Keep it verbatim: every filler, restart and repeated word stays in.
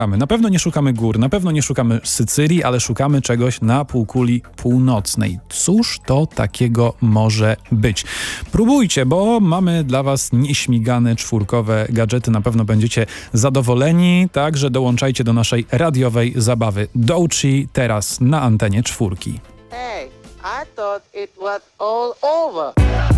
Na pewno nie szukamy gór, na pewno nie szukamy Sycylii, ale szukamy czegoś na półkuli północnej. Cóż to takiego może być? Próbujcie, bo mamy dla was nieśmigane czwórkowe gadżety. Na pewno będziecie zadowoleni, także dołączajcie do naszej radiowej zabawy. Doechii teraz na antenie czwórki. Hey, I thought it was all over.